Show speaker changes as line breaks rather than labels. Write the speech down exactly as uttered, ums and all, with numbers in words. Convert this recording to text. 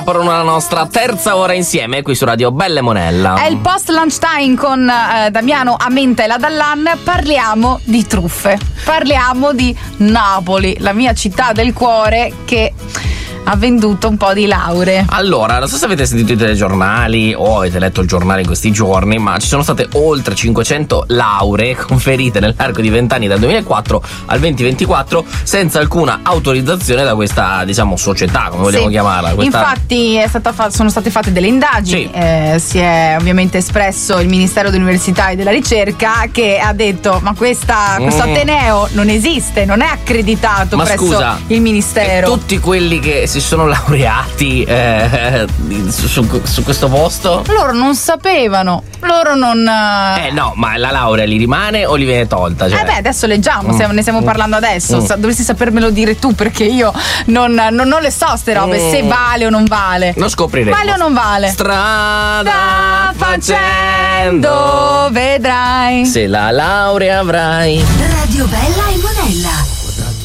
Per una nostra terza ora insieme qui su Radio Bella e Monella.
È il post lunch time con eh, Damiano Amenta e la Dallan. Parliamo di truffe. Parliamo di Napoli, la mia città del cuore che ha venduto un po' di lauree.
Allora, non so se avete sentito i telegiornali o avete letto il giornale in questi giorni, ma ci sono state oltre cinquecento lauree conferite nell'arco di vent'anni, dal duemilaquattro al duemilaventiquattro, senza alcuna autorizzazione da questa, diciamo, società, come vogliamo
Sì.
chiamarla. Questa...
Infatti è stata fa- sono state fatte delle indagini,
Sì.
eh, si è ovviamente espresso il Ministero dell'Università e della Ricerca, che ha detto ma questa, questo
Mm.
Ateneo non esiste, non è accreditato
Ma
presso
scusa,
il Ministero.
tutti quelli che si sono laureati eh, su, su, su questo posto?
Loro non sapevano, loro non...
Eh no, ma la laurea li rimane o li viene tolta? Cioè...
Eh beh, adesso leggiamo,
Mm.
se- ne stiamo parlando adesso.
Mm.
Sa- dovresti sapermelo dire tu, perché io non, non, non le so ste robe,
Mm.
se vale o non vale.
Lo scopriremo.
Vale o non vale?
Strada
Sta facendo, vedrai.
se la laurea avrai.
Radio Bella e Monella.